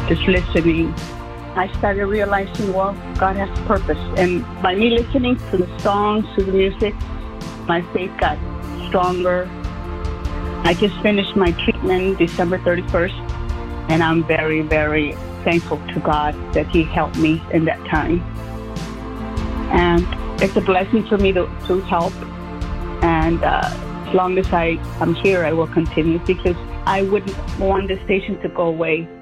just listening, I started realizing, well, God has purpose. And by me listening to the songs, to the music, my faith got stronger. I just finished my treatment December 31st, and I'm very, very thankful to God that He helped me in that time. And it's a blessing for me to help. And as long as I'm here, I will continue, because I wouldn't want the station to go away.